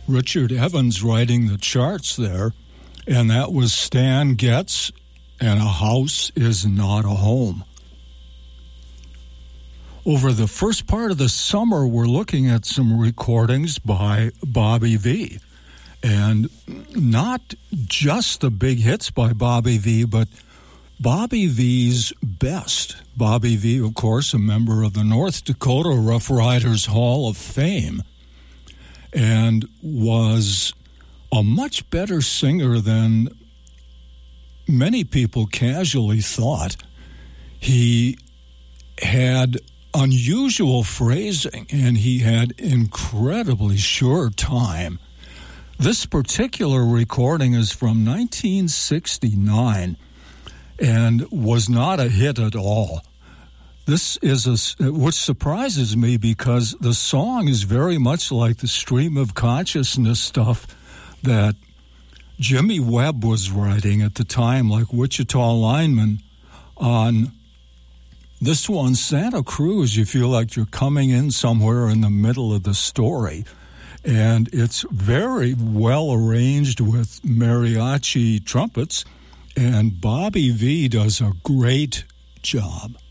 Richard Evans writing the charts there, and that was Stan Getz and A House Is Not a Home. Over the first part of the summer, we're looking at some recordings by Bobby Vee. And not just the big hits by Bobby Vee, but Bobby Vee's best. Bobby Vee, of course, a member of the North Dakota Rough Riders Hall of Fame, and was a much better singer than many people casually thought. He had unusual phrasing, and he had incredibly sure time. This particular recording is from 1969 and was not a hit at all. This is which surprises me because the song is very much like the stream of consciousness stuff that Jimmy Webb was writing at the time, like Wichita Lineman. On this one, Santa Cruz, you feel like you're coming in somewhere in the middle of the story. And it's very well arranged with mariachi trumpets, and Bobby Vee does a great job.